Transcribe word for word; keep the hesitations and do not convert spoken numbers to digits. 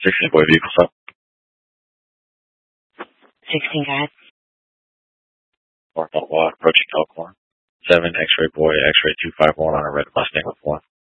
sixteen boy vehicle stop. sixteen guide. North on Walk, approaching Elkhorn. seven X-ray boy, X-ray two five one on a red Mustang with one.